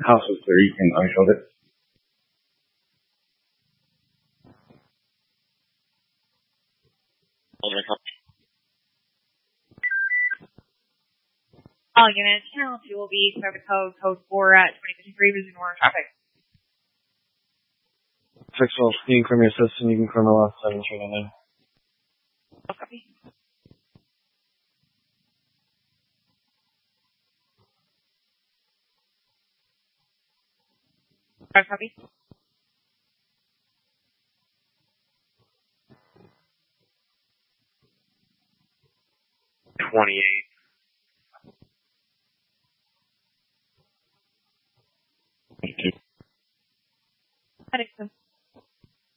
House was clear. You can unsheld it. All units, channel 2 will be clear the code 4 at 2053, moving north traffic. 612, you can confirm your assistant, you can confirm the last 7 straight on there. Copy. Copy. 28.